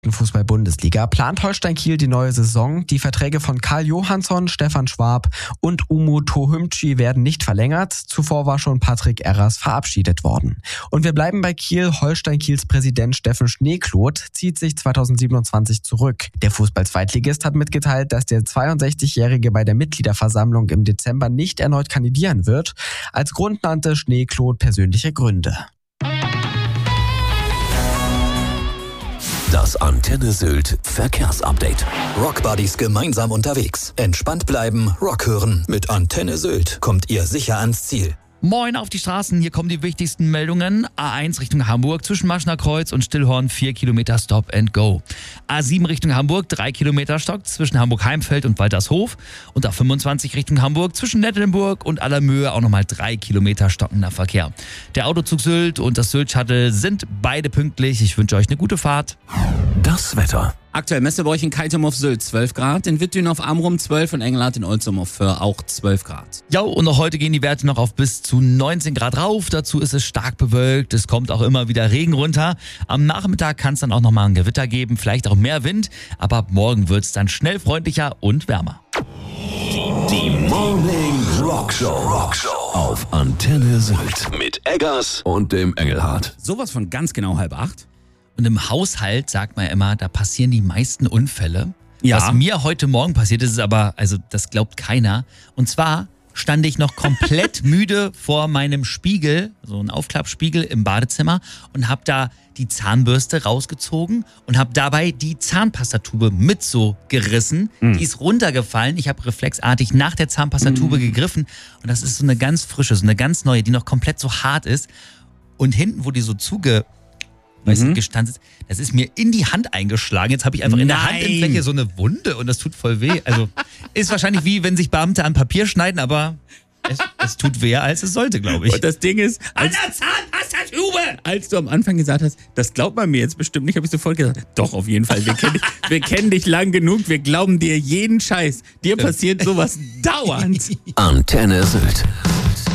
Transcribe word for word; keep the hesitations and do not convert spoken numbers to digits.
Fußball-Bundesliga plant Holstein Kiel die neue Saison. Die Verträge von Karl Johansson, Stefan Schwab und Umu Tohumchi werden nicht verlängert. Zuvor war schon Patrick Erras verabschiedet worden. Und wir bleiben bei Kiel. Holstein Kiels Präsident Steffen Schneekloth zieht sich zweitausendsiebenundzwanzig zurück. Der Fußball-Zweitligist hat mitgeteilt, dass der zweiundsechzigjährige bei der Mitgliederversammlung im Dezember nicht erneut kandidieren wird. Als Grund nannte Schneekloth persönliche Gründe. Das Antenne Sylt Verkehrsupdate. Rockbuddies gemeinsam unterwegs. Entspannt bleiben, Rock hören. Mit Antenne Sylt kommt ihr sicher ans Ziel. Moin auf die Straßen, hier kommen die wichtigsten Meldungen. A eins Richtung Hamburg zwischen Maschner Kreuz und Stillhorn vier Kilometer Stop and Go. A sieben Richtung Hamburg drei Kilometer Stock zwischen Hamburg-Heimfeld und Waltershof. Und A fünfundzwanzig Richtung Hamburg zwischen Nettelnburg und Allermöhe auch nochmal drei Kilometer stockender Verkehr. Der Autozug Sylt und das Sylt Shuttle sind beide pünktlich. Ich wünsche euch eine gute Fahrt. Das Wetter. Aktuell Messe bei euch in Keitum auf Sylt zwölf Grad, in Wittdün auf Amrum zwölf und Engelhardt in Olzum auf Föhr auch zwölf Grad. Ja, und auch heute gehen die Werte noch auf bis zu neunzehn Grad rauf. Dazu ist es stark bewölkt. Es kommt auch immer wieder Regen runter. Am Nachmittag kann es dann auch nochmal ein Gewitter geben, vielleicht auch mehr Wind. Aber ab morgen wird es dann schnell freundlicher und wärmer. Die Morning Rockshow. Rockshow auf Antenne Sylt mit Eggers und dem Engelhardt. Sowas von ganz genau halb acht. Und im Haushalt sagt man immer, da passieren die meisten Unfälle. Ja. Was mir heute Morgen passiert ist, ist aber, also das glaubt keiner. Und zwar stand ich noch komplett müde vor meinem Spiegel, so ein Aufklappspiegel im Badezimmer und habe da die Zahnbürste rausgezogen und habe dabei die Zahnpastatube mit so gerissen. Mm. Die ist runtergefallen. Ich habe reflexartig nach der Zahnpastatube mm. gegriffen und das ist so eine ganz frische, so eine ganz neue, die noch komplett so hart ist. Und hinten, wo die so zuge Weißt du, gestanden ist, das ist mir in die Hand eingeschlagen. Jetzt habe ich einfach in der Handinnenfläche so eine Wunde und das tut voll weh. Also ist wahrscheinlich wie, wenn sich Beamte an Papier schneiden, aber es, es tut weh, als es sollte, glaube ich. Und das Ding ist, als, an der Zahnpastatube! Als du am Anfang gesagt hast, das glaubt man mir jetzt bestimmt nicht, habe ich sofort gesagt, doch, auf jeden Fall, wir kennen dich, wir kennen dich lang genug, wir glauben dir jeden Scheiß. Dir passiert sowas dauernd. Antenne Sylt.